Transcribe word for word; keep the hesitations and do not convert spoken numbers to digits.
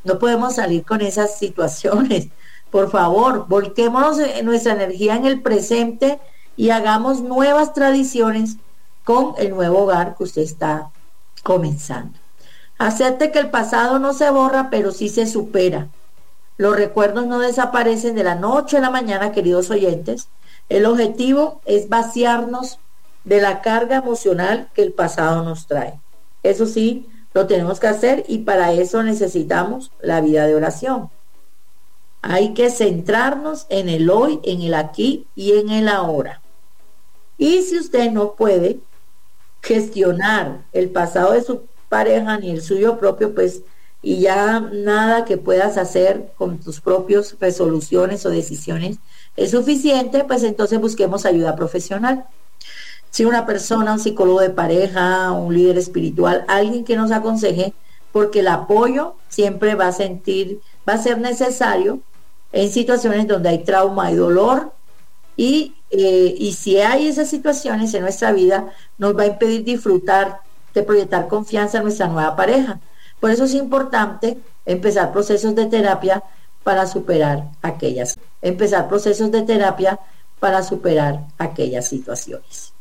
No podemos salir con esas situaciones. Por favor, volquémonos en nuestra energía en el presente y hagamos nuevas tradiciones con el nuevo hogar que usted está comenzando. Acepte que el pasado no se borra, pero sí se supera. Los recuerdos no desaparecen de la noche a la mañana, queridos oyentes. El objetivo es vaciarnos de la carga emocional que el pasado nos trae. Eso sí, lo tenemos que hacer y para eso necesitamos la vida de oración. Hay que centrarnos en el hoy, en el aquí y en el ahora. Y si usted no puede gestionar el pasado de su pareja ni el suyo propio, pues, y ya nada que puedas hacer con tus propias resoluciones o decisiones es suficiente, pues entonces busquemos ayuda profesional. Si una persona, un psicólogo de pareja, un líder espiritual, alguien que nos aconseje, porque el apoyo siempre va a sentir, va a ser necesario en situaciones donde hay trauma y dolor, y, eh, y si hay esas situaciones en nuestra vida, nos va a impedir disfrutar de proyectar confianza en nuestra nueva pareja. Por eso es importante empezar procesos de terapia para superar aquellas, empezar procesos de terapia para superar aquellas situaciones.